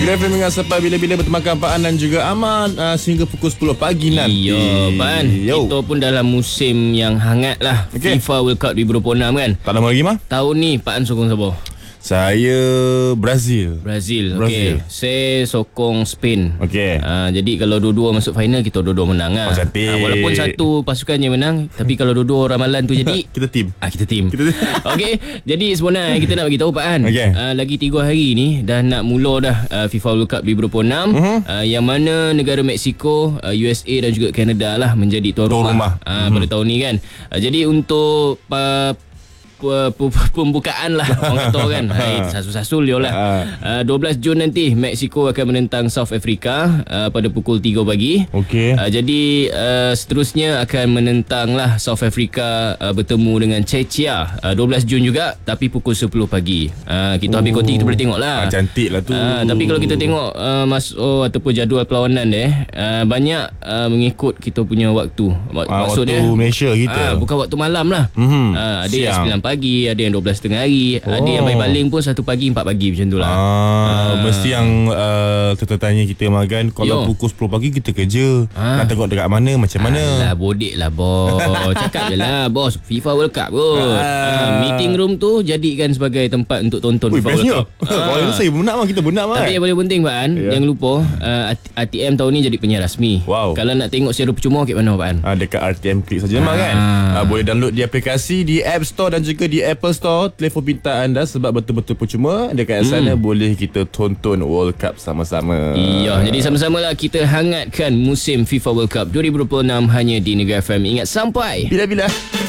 Grafik dengan sampai bila-bila bertemakan Pak An dan juga Ahmad sehingga pukul 10 pagi nanti. Yo, Pak An, kita pun dalam musim yang hangat lah. FIFA World Cup 2026 kan. Tak lama lagi mah. Tahun ni Pak An sokong siapa? Saya Brazil. Okey. Saya sokong Spain. Okey. Jadi kalau dua-dua masuk final, kita dua-dua menang lah. Walaupun satu pasukannya menang, tapi kalau dua-dua ramalan tu jadi kita tim. Kita tim. Okey. Jadi sebenarnya kita nak bagi tahu Pak An. Lagi 3 hari ni dah nak mula dah FIFA World Cup 2026. Yang mana negara Mexico, USA dan juga Canada lah menjadi tuan rumah. Pada tahun ni kan. Jadi untuk pembukaan lah orang kata kan. Sasul-sasul dia lah. 12 Jun nanti Mexico akan menentang South Africa pada pukul 3 pagi. Jadi seterusnya akan menentang lah South Africa bertemu dengan Czechia 12 Jun juga, tapi pukul 10 pagi. Kita habis konti kita boleh tengok lah. Cantik lah tu. Tapi kalau kita tengok ataupun jadual perlawanan dia banyak mengikut kita punya waktu. Maksudnya waktu Malaysia kita. Bukan waktu malam lah. Ada yang 9 pagi, ada yang 12.30 hari, ada yang baling pun 1 pagi 4 pagi macam tu lah. Mesti yang tertanya kita makan kalau pukul 10 pagi kita kerja. Nak tengok dekat mana macam mana. Alah bodek lah bos. Cakap je lah bos, FIFA World Cup kot. Meeting room tu jadikan sebagai tempat untuk tonton FIFA World Cup. Kalau saya pun nak mah, kita pun nak mah. Tapi yang paling penting Pak An, jangan lupa RTM tahun ni jadi penyiar rasmi. Kalau nak tengok secara percuma kat mana Pak An? Dekat RTM Klik saja mah kan. Boleh download di aplikasi di App Store dan juga di Apple Store, telefon pintar anda, sebab betul-betul percuma. Dekat sana boleh kita tonton World Cup sama-sama. Jadi sama-sama lah kita hangatkan musim FIFA World Cup 2026 hanya di Negara FM. Ingat, sampai bila-bila.